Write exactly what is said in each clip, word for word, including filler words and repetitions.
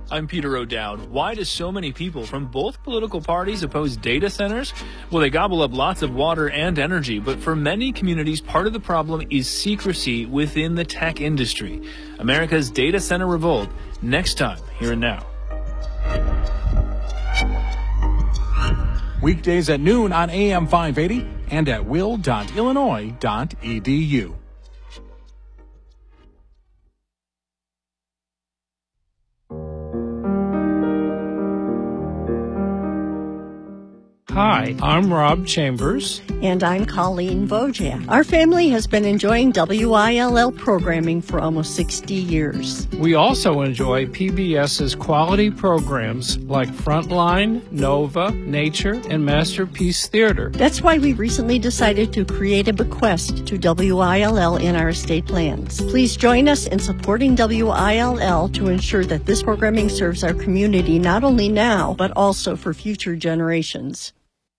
I'm Peter O'Dowd. Why do so many people from both political parties oppose data centers? Well, they gobble up lots of water and energy, but for many communities, part of the problem is secrecy within the tech industry. America's data center revolt, next time, here and now. Weekdays at noon on A M five eighty and at will dot illinois dot e d u. Hi, I'm Rob Chambers. And I'm Colleen Wojak. Our family has been enjoying W I L L programming for almost sixty years. We also enjoy PBS's quality programs like Frontline, Nova, Nature, and Masterpiece Theater. That's why we recently decided to create a bequest to W I L L in our estate plans. Please join us in supporting W I L L to ensure that this programming serves our community not only now, but also for future generations.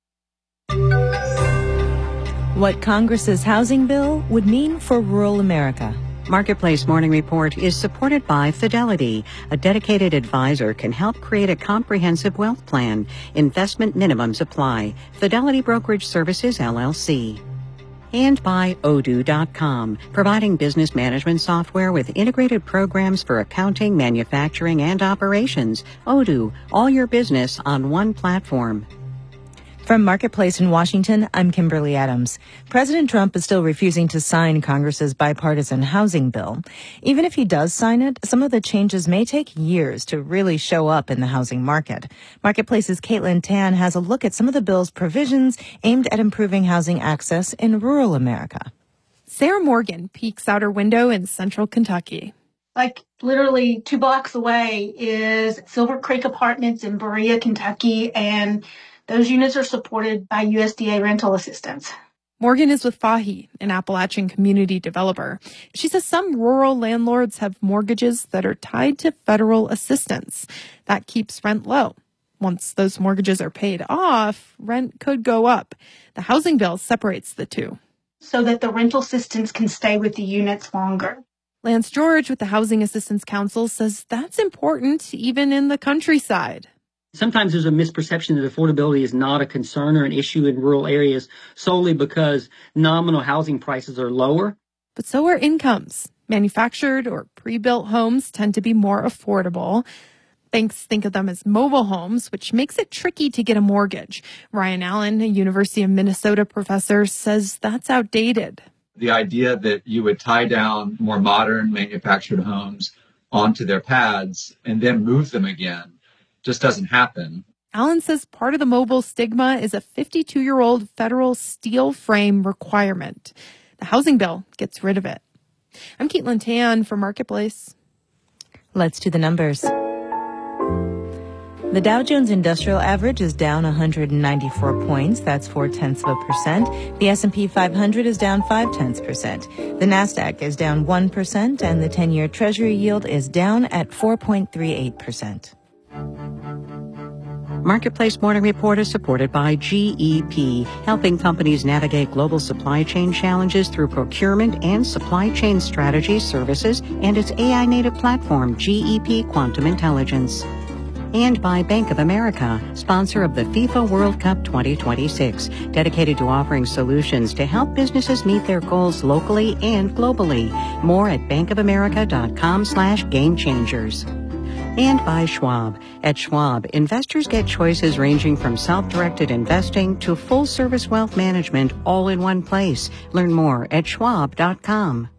What Congress's housing bill would mean for rural America. Marketplace Morning Report is supported by Fidelity. A dedicated advisor can help create a comprehensive wealth plan. Investment minimums apply. Fidelity Brokerage Services, L L C. And by Odoo dot com, providing business management software with integrated programs for accounting, manufacturing, and operations. Odoo, all your business on one platform. From Marketplace in Washington, I'm Kimberly Adams. President Trump is still refusing to sign Congress's bipartisan housing bill. Even if he does sign it, some of the changes may take years to really show up in the housing market. Marketplace's Caitlin Tan has a look at some of the bill's provisions aimed at improving housing access in rural America. Sarah Morgan peeks out her window in central Kentucky. Like literally two blocks away is Silver Creek Apartments in Berea, Kentucky, and those units are supported by U S D A rental assistance. Morgan is with Fahi, an Appalachian community developer. She says some rural landlords have mortgages that are tied to federal assistance. That keeps rent low. Once those mortgages are paid off, rent could go up. The housing bill separates the two, so that the rental assistance can stay with the units longer. Lance George with the Housing Assistance Council says that's important even in the countryside. Sometimes there's a misperception that affordability is not a concern or an issue in rural areas solely because nominal housing prices are lower. But so are incomes. Manufactured or pre-built homes tend to be more affordable. Banks think of them as mobile homes, which makes it tricky to get a mortgage. Ryan Allen, a University of Minnesota professor, says that's outdated. The idea that you would tie down more modern manufactured homes onto their pads and then move them again just doesn't happen. Allen says part of the mobile stigma is a fifty-two-year-old federal steel frame requirement. The housing bill gets rid of it. I'm Caitlin Tan for Marketplace. Let's do the numbers. The Dow Jones Industrial Average is down one hundred ninety-four points. That's four tenths of a percent. The S and P five hundred is down five tenths percent. The Nasdaq is down one percent, and the ten-year Treasury yield is down at four point three eight percent. Marketplace Morning Report is supported by G E P, helping companies navigate global supply chain challenges through procurement and supply chain strategy services and its A I-native platform, G E P Quantum Intelligence. And by Bank of America, sponsor of the FIFA World Cup twenty twenty-six, dedicated to offering solutions to help businesses meet their goals locally and globally. More at bankofamerica.com slash game changers. And by Schwab. At Schwab, investors get choices ranging from self-directed investing to full-service wealth management all in one place. Learn more at schwab dot com.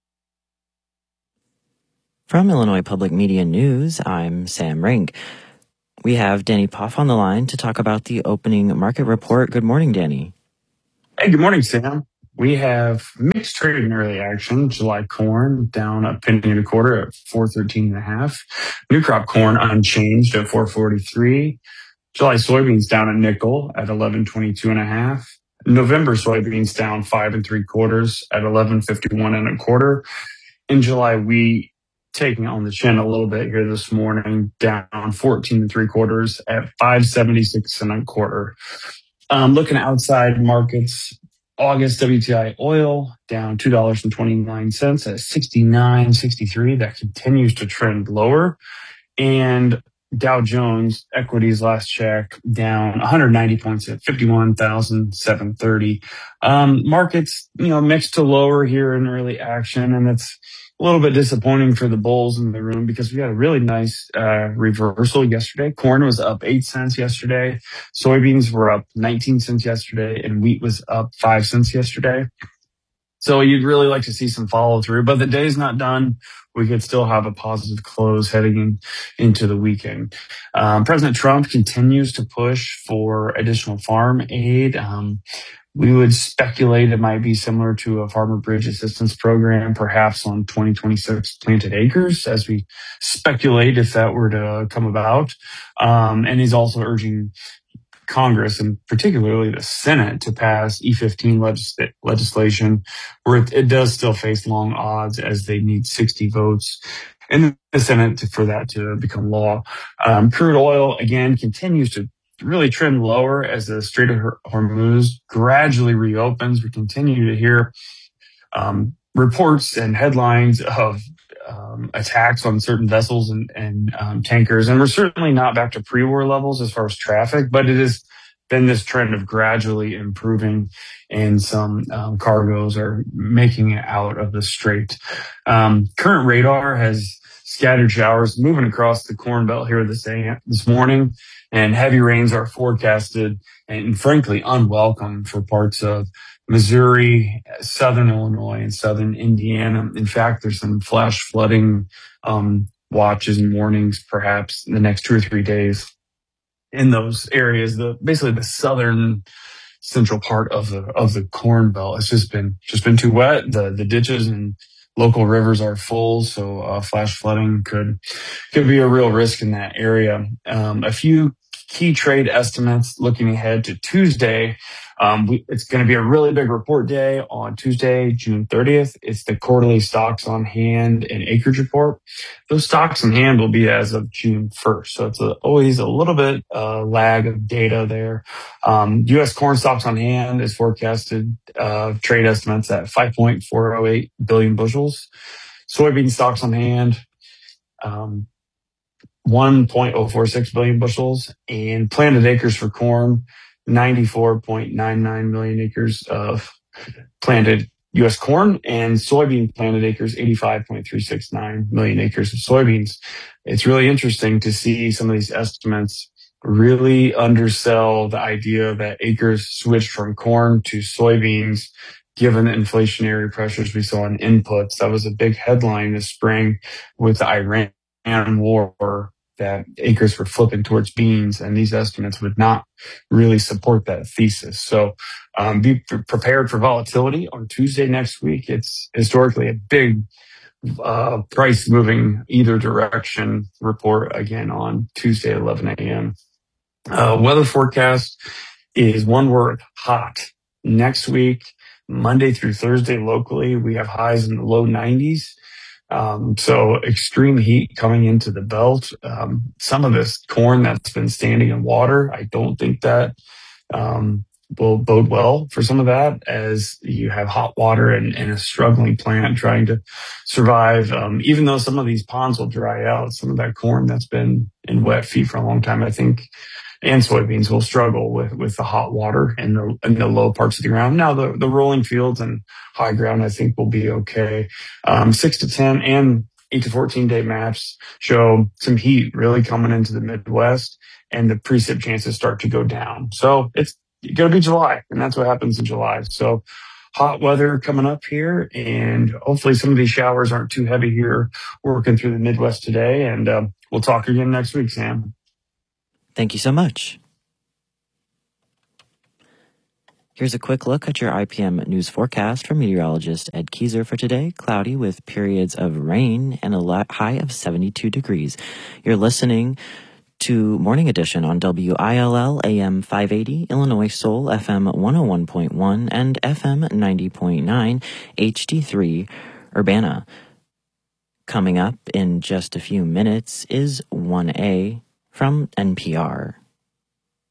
From Illinois Public Media News, I'm Sam Rink. We have Danny Poff on the line to talk about the opening market report. Good morning, Danny. Hey, good morning, Sam. We have mixed trade in early action. July corn down a penny and a quarter at four thirteen and a half. New crop corn unchanged at four forty-three. July soybeans down a nickel at eleven twenty-two and a half. November soybeans down five and three quarters at eleven fifty-one and a quarter. In July wheat taking on the chin a little bit here this morning, down fourteen and three quarters at five seventy-six and a quarter. Um, looking outside markets. August W T I oil down two dollars and twenty-nine cents at sixty-nine sixty-three. That continues to trend lower. And Dow Jones equities last check down one hundred ninety points at fifty-one thousand seven hundred thirty. Um, markets, you know, mixed to lower here in early action, and it's a little bit disappointing for the bulls in the room because we had a really nice uh, reversal yesterday. Corn was up eight cents yesterday. Soybeans were up nineteen cents yesterday, and wheat was up five cents yesterday. So you'd really like to see some follow through, but the day's not done. We could still have a positive close heading in, into the weekend. Um, President Trump continues to push for additional farm aid. Um, we would speculate it might be similar to a Farmer Bridge Assistance Program, perhaps on twenty twenty-six planted acres, as we speculate if that were to come about. Um, and he's also urging Congress, and particularly the Senate, to pass E fifteen legis- legislation, where it, it does still face long odds as they need sixty votes in the Senate to, for that to become law. Um, crude oil, again, continues to really trend lower as the Strait of Hormuz gradually reopens. We continue to hear um, reports and headlines of Um, attacks on certain vessels and, and um, tankers. And we're certainly not back to pre-war levels as far as traffic, but it has been this trend of gradually improving, and some um, cargoes are making it out of the strait. Um, current radar has scattered showers moving across the Corn Belt here this, day, this morning, and heavy rains are forecasted and frankly unwelcome for parts of Missouri, southern Illinois, and southern Indiana. In fact, there's some flash flooding um, watches and warnings perhaps in the next two or three days in those areas. The basically the southern central part of the of the Corn Belt. It's just been just been too wet. The the ditches and local rivers are full, so uh, flash flooding could could be a real risk in that area. Um, a few key trade estimates looking ahead to Tuesday. Um, we, it's going to be a really big report day on Tuesday, June thirtieth. It's the quarterly stocks on hand and acreage report. Those stocks on hand will be as of June first. So it's a, always a little bit uh, lag of data there. Um, U S corn stocks on hand is forecasted uh, trade estimates at five point four oh eight billion bushels. Soybean stocks on hand, um, one point oh four six billion bushels, and planted acres for corn, ninety-four point nine nine million acres of planted U S corn, and soybean planted acres, eighty-five point three six nine million acres of soybeans. It's really interesting to see some of these estimates really undersell the idea that acres switched from corn to soybeans, given the inflationary pressures we saw in inputs. That was a big headline this spring with the Iran war, that acres were flipping towards beans, and these estimates would not really support that thesis. So um, be pre- prepared for volatility on Tuesday next week. It's historically a big uh, price moving either direction report again on Tuesday at eleven a.m. Uh, weather forecast is one word: hot. Next week, Monday through Thursday locally, we have highs in the low nineties. Um, so extreme heat coming into the belt. Um, some of this corn that's been standing in water, I don't think that um, will bode well for some of that, as you have hot water and, and a struggling plant trying to survive. Um, even though some of these ponds will dry out, some of that corn that's been in wet feet for a long time, I think, and soybeans will struggle with, with the hot water and the, and the low parts of the ground. Now, the, the rolling fields and high ground, I think, will be okay. Um, six to ten and eight to fourteen day maps show some heat really coming into the Midwest, and the precip chances start to go down. So it's going to be July, and that's what happens in July. So hot weather coming up here, and hopefully some of these showers aren't too heavy here working through the Midwest today. And um, we'll talk again next week, Sam. Thank you so much. Here's a quick look at your I P M news forecast from meteorologist Ed Keyser for today. Cloudy with periods of rain and a high of seventy-two degrees. You're listening to Morning Edition on W I L L A M five eighty, Illinois Soul F M one oh one point one and F M ninety point nine, H D three Urbana. Coming up in just a few minutes is one A from N P R.